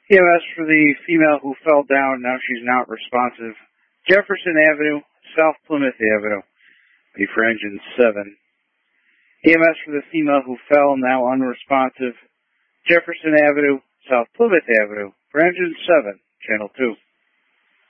EMS for the female who fell down, now she's not responsive. Jefferson Avenue, South Plymouth Avenue, be for engine 7. EMS for the female who fell, now unresponsive. Jefferson Avenue, South Plymouth Avenue, for engine 7, channel 2.